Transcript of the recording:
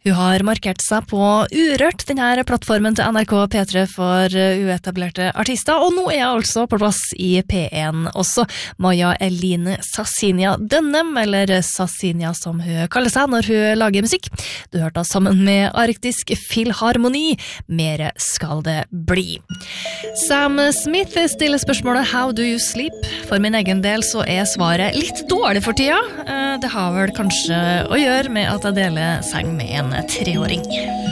Hun har markert seg på Urørt, denne plattformen til NRK P3 for uetablerte artister, og nå er jeg altså på plass i P1 også. Maja Eline Sassinia Dønnem, eller Sassinia som hun kaller seg når hun lager musikk. Du hørte da sammen med Arktisk Filharmoni. Mere skal det bli. Sam Smith stiller spørsmålet How do you sleep? For min egen del så er svaret litt dårlig for tida. Det har vel kanskje å gjøre med at jeg deler seng med en 3-åring.